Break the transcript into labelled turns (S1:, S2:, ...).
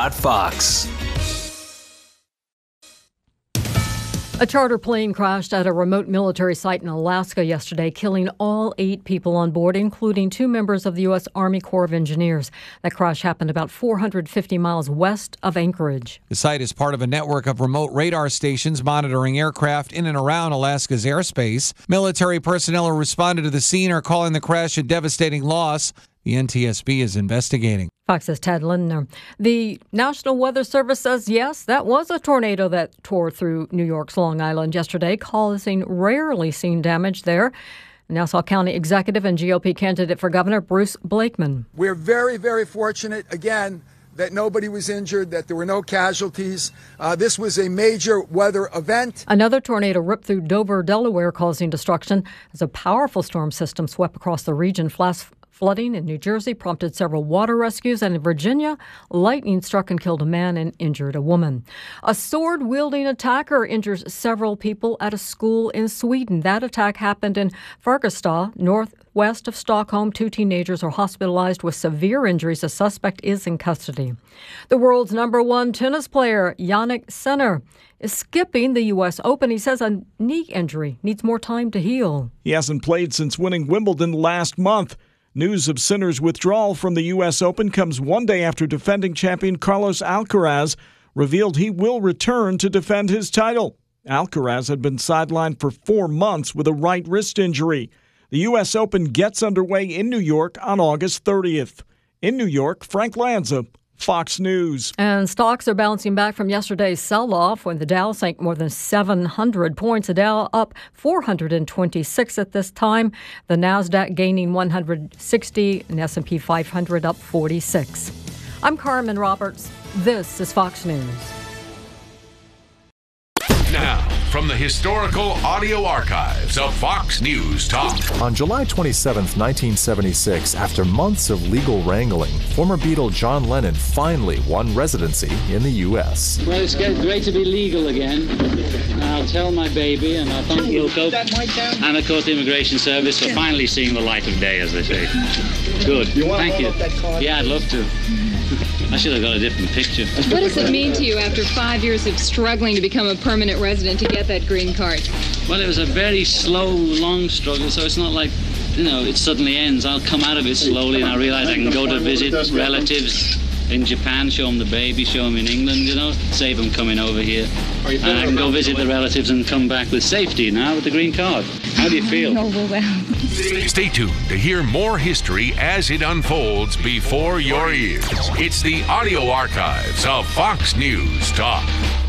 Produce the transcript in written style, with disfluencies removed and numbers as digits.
S1: Fox.
S2: A charter plane crashed at a remote military site in Alaska yesterday, killing all 8 people on board, including 2 members of the U.S. Army Corps of Engineers. That crash happened about 450 miles west of Anchorage.
S3: The site is part of a network of remote radar stations monitoring aircraft in and around Alaska's airspace. Military personnel who responded to the scene are calling the crash a devastating loss. The NTSB is investigating.
S2: Fox's Ted Lindner. The National Weather Service says, yes, that was a tornado that tore through New York's Long Island yesterday, causing rarely seen damage there. Nassau County Executive and GOP candidate for governor Bruce Blakeman.
S4: We're very, very fortunate, again, that nobody was injured, that there were no casualties. This was a major weather event.
S2: Another tornado ripped through Dover, Delaware, causing destruction as a powerful storm system swept across the region. Flooding in New Jersey prompted several water rescues, and in Virginia, lightning struck and killed a man and injured a woman. A sword-wielding attacker injures several people at a school in Sweden. That attack happened in Fagersta, northwest of Stockholm. 2 teenagers are hospitalized with severe injuries. A suspect is in custody. The world's #1 tennis player, Jannik Sinner, is skipping the U.S. Open. He says a knee injury needs more time to heal.
S5: He hasn't played since winning Wimbledon last month. News of Sinner's withdrawal from the U.S. Open comes one day after defending champion Carlos Alcaraz revealed he will return to defend his title. Alcaraz had been sidelined for 4 months with a right wrist injury. The U.S. Open gets underway in New York on August 30th. In New York, Frank Lanza, Fox News.
S2: And stocks are bouncing back from yesterday's sell-off when the Dow sank more than 700 points. The Dow up 426 at this time. The Nasdaq gaining 160 and S&P 500 up 46. I'm Carmen Roberts. This is Fox News.
S6: Now, from the historical audio archives of Fox News Talk.
S7: On July 27, 1976, after months of legal wrangling, former Beatle John Lennon finally won residency in the U.S.
S8: Well, it's great to be legal again. I'll tell my baby, and I'll thank Wilco and, of course, the Immigration Service for finally seeing the light of day, as they say. Good. Thank you. Yeah, I'd love to. I should have got a different picture.
S9: What does it mean to you after 5 years of struggling to become a permanent resident to get that green card?
S8: Well, it was a very slow, long struggle, so it's not like, it suddenly ends. I'll come out of it slowly, and I realize I can go to visit relatives in Japan, show them the baby, show them in England, save them coming over here. And I can go visit the relatives and come back with safety now with the green card. How do you feel?
S9: Overwhelmed.
S6: Stay tuned to hear more history as it unfolds before your ears. It's the audio archives of Fox News Talk.